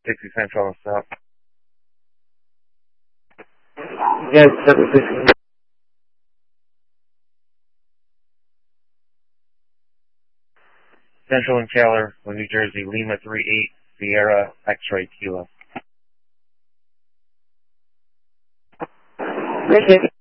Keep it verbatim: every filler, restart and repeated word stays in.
sixty Central and South. Yes, seven sixty. Central and Keller, New Jersey, Lima three eight, Sierra, X-Ray, Kilo. Okay.